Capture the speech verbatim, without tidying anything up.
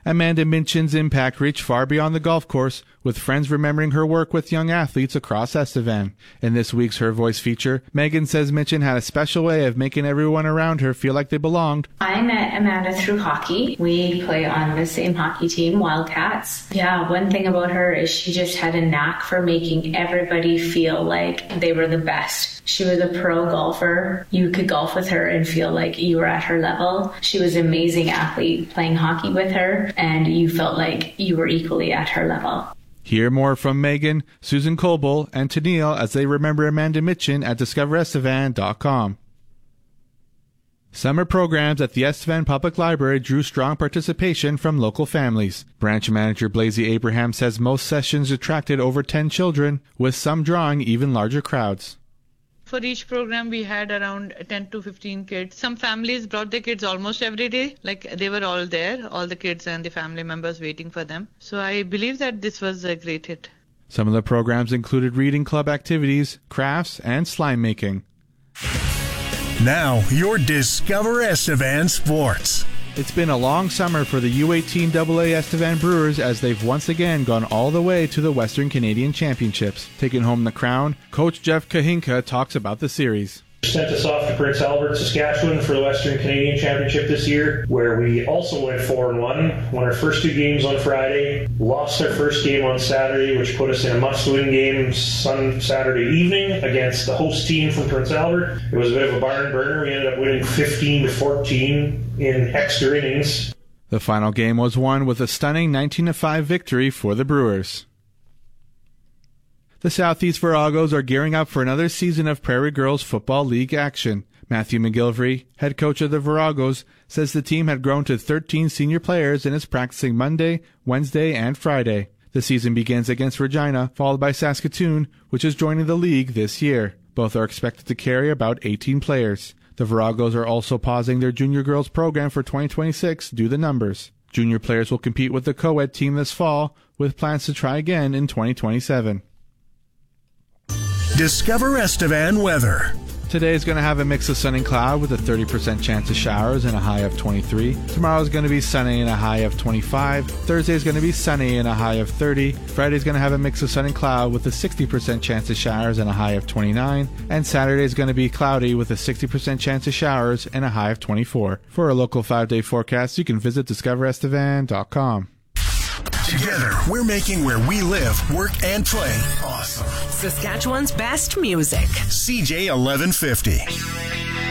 Amanda Minchin's impact reached far beyond the golf course, with friends remembering her work with young athletes across Estevan. In this week's Her Voice feature, Megan says Minchin had a special way of making everyone around her feel like they belonged. I met Amanda through hockey. We play on the same hockey team, Wildcats. Yeah, one thing about her is she just had a knack for making everybody feel like they were the best. She was a pro golfer. You could golf with her and feel like you were at her level. She was an amazing athlete playing hockey with her, and you felt like you were equally at her level. Hear more from Megan, Susan Coble, and Tennille as they remember Amanda Minchin at discover estevan dot com. Summer programs at the Estevan Public Library drew strong participation from local families. Branch manager Blazy Abraham says most sessions attracted over ten children, with some drawing even larger crowds. For each program, we had around ten to fifteen kids. Some families brought their kids almost every day. Like, they were all there, all the kids and the family members waiting for them. So I believe that this was a great hit. Some of the programs included reading club activities, crafts, and slime making. Now, your Discover Estevan Sports. It's been a long summer for the U eighteen double A Estevan Brewers as they've once again gone all the way to the Western Canadian Championships. Taking home the crown, Coach Jeff Kahinka talks about the series. Sent us off to Prince Albert, Saskatchewan for the Western Canadian Championship this year, where we also went four and one, won our first two games on Friday, lost our first game on Saturday, which put us in a must-win game sun Saturday evening against the host team from Prince Albert. It was a bit of a barn burner. We ended up winning fifteen to fourteen in extra innings. The final game was won with a stunning nineteen to five victory for the Brewers. The Southeast Viragos are gearing up for another season of Prairie Girls Football League action. Matthew McGilvery, head coach of the Viragos, says the team had grown to thirteen senior players and is practicing Monday, Wednesday, and Friday. The season begins against Regina, followed by Saskatoon, which is joining the league this year. Both are expected to carry about eighteen players. The Viragos are also pausing their junior girls program for twenty twenty-six due to numbers. Junior players will compete with the co-ed team this fall, with plans to try again in twenty twenty-seven. Discover Estevan weather. Today is going to have a mix of sun and cloud with a thirty percent chance of showers and a high of twenty-three. Tomorrow is going to be sunny and a high of twenty-five. Thursday is going to be sunny and a high of thirty. Friday is going to have a mix of sun and cloud with a sixty percent chance of showers and a high of twenty-nine. And Saturday is going to be cloudy with a sixty percent chance of showers and a high of twenty-four. For a local five-day forecast, you can visit discover estevan dot com. Together, we're making where we live, work, and play awesome. Saskatchewan's best music. C J eleven fifty.